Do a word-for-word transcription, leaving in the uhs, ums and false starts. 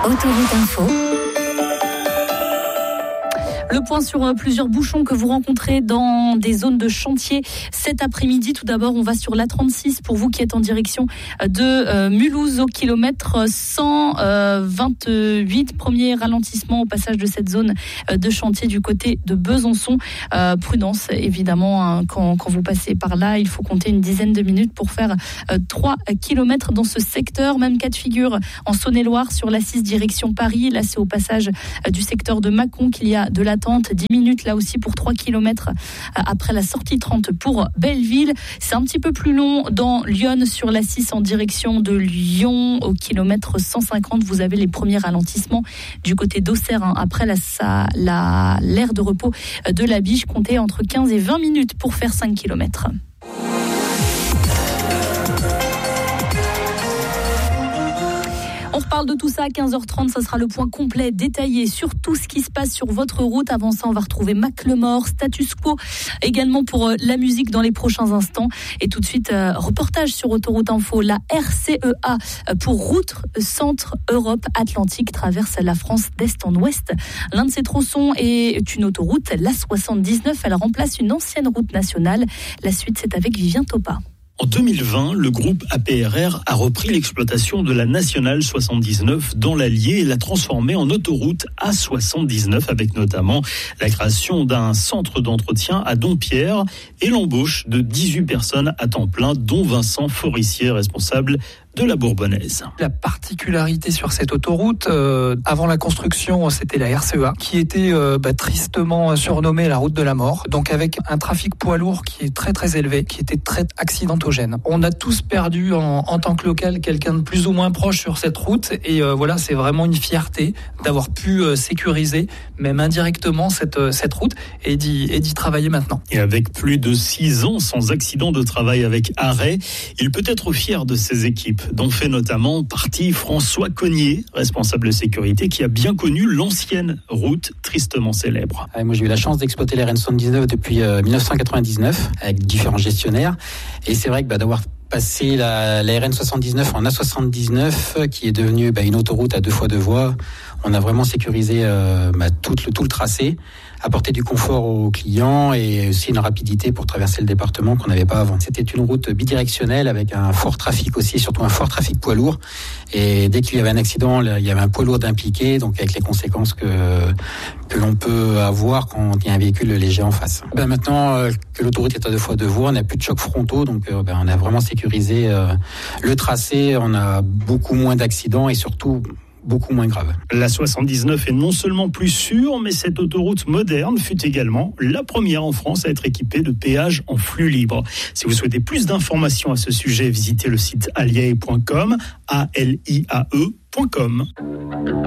Autoroute Info. Le point sur plusieurs bouchons que vous rencontrez dans des zones de chantier cet après-midi. Tout d'abord, on va sur l'A trente-six pour vous qui êtes en direction de euh, Mulhouse au kilomètre cent vingt-huit. Premier ralentissement au passage de cette zone de chantier du côté de Besançon. Euh, prudence, évidemment, hein, quand, quand vous passez par là, il faut compter une dizaine de minutes pour faire euh, trois kilomètres dans ce secteur. Même cas de figure en Saône-et-Loire sur l'A six direction Paris. Là, c'est au passage euh, du secteur de Mâcon qu'il y a de l'attente. dix minutes là aussi pour trois kilomètres après la sortie trente pour Belleville. C'est un petit peu plus long dans Lyon sur l'A six en direction de Lyon au kilomètre cent cinquante. Vous avez les premiers ralentissements du côté d'Auxerre hein, après la, la, l'aire de repos de la Biche. Comptez entre quinze et vingt minutes pour faire cinq kilomètres. On reparle de tout ça à quinze heures trente, ça sera le point complet, détaillé sur tout ce qui se passe sur votre route. Avant ça, on va retrouver Macklemore, Status Quo, également pour euh, la musique dans les prochains instants. Et tout de suite, euh, reportage sur Autoroute Info, la R C E A pour Route Centre Europe Atlantique traverse la France d'est en ouest. L'un de ces tronçons est une autoroute, l'A soixante-dix-neuf, elle remplace une ancienne route nationale. La suite, c'est avec Vivien Topa. En deux mille vingt, le groupe A P R R a repris l'exploitation de la Nationale soixante-dix-neuf dans l'Allier et l'a transformée en autoroute A soixante-dix-neuf avec notamment la création d'un centre d'entretien à Dompierre et l'embauche de dix-huit personnes à temps plein, dont Vincent Forissier, responsable de la Bourbonnaise. La particularité sur cette autoroute, euh, avant la construction, c'était la R C E A qui était euh, bah, tristement surnommée la route de la mort. Donc avec un trafic poids lourd qui est très très élevé, qui était très accidentogène. On a tous perdu en, en tant que local quelqu'un de plus ou moins proche sur cette route et euh, voilà, c'est vraiment une fierté d'avoir pu euh, sécuriser, même indirectement, cette, euh, cette route et d'y, et d'y travailler maintenant. Et avec plus de six ans sans accident de travail avec arrêt, il peut être fier de ses équipes, dont fait notamment partie François Cognier, responsable de sécurité, qui a bien connu l'ancienne route tristement célèbre. Ah, moi, j'ai eu la chance d'exploiter la R N soixante-dix-neuf depuis euh, dix-neuf cent quatre-vingt-dix-neuf avec différents gestionnaires. Et c'est vrai que bah, d'avoir passé la, la R N soixante-dix-neuf en A soixante-dix-neuf, qui est devenue bah, une autoroute à deux fois deux voies, on a vraiment sécurisé euh, bah, tout, le, tout le tracé, apporté du confort aux clients et aussi une rapidité pour traverser le département qu'on n'avait pas avant. C'était une route bidirectionnelle avec un fort trafic aussi, surtout un fort trafic poids lourd. Et dès qu'il y avait un accident, il y avait un poids lourd d'impliqué, donc avec les conséquences que que l'on peut avoir quand il y a un véhicule léger en face. Ben maintenant euh, que l'autoroute est à deux fois deux voies, on n'a plus de chocs frontaux, donc euh, ben on a vraiment sécurisé euh, le tracé. On a beaucoup moins d'accidents et surtout beaucoup moins grave. La soixante-dix-neuf est non seulement plus sûre, mais cette autoroute moderne fut également la première en France à être équipée de péages en flux libre. Si vous souhaitez plus d'informations à ce sujet, visitez le site alliae point com, A L I A E point com.